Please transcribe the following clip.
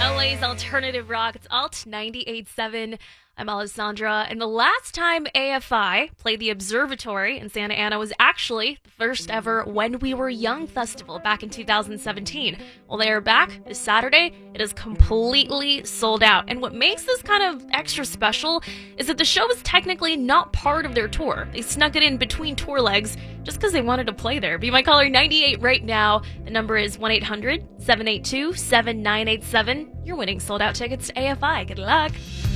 LA's alternative rock. It's Alt 98.7. I'm Alessandra, and the last time AFI played the Observatory in Santa Ana was actually the first ever When We Were Young festival back in 2017. Well, they are back this Saturday. It is completely sold out, and what makes this kind of extra special is that the show is technically not part of their tour. They snuck it in between tour legs just because they wanted to play there. Be my caller 98 right now. The number is 1-800-782-7987. You're winning sold out tickets to AFI. Good luck.